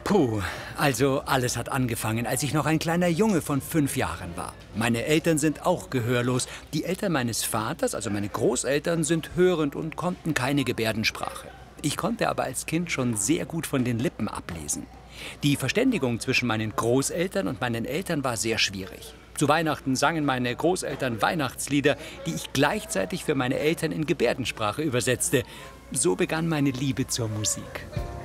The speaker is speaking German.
Puh, also alles hat angefangen, als ich noch ein kleiner Junge von 5 Jahren war. Meine Eltern sind auch gehörlos. Die Eltern meines Vaters, also meine Großeltern, sind hörend und konnten keine Gebärdensprache. Ich konnte aber als Kind schon sehr gut von den Lippen ablesen. Die Verständigung zwischen meinen Großeltern und meinen Eltern war sehr schwierig. Zu Weihnachten sangen meine Großeltern Weihnachtslieder, die ich gleichzeitig für meine Eltern in Gebärdensprache übersetzte. So begann meine Liebe zur Musik.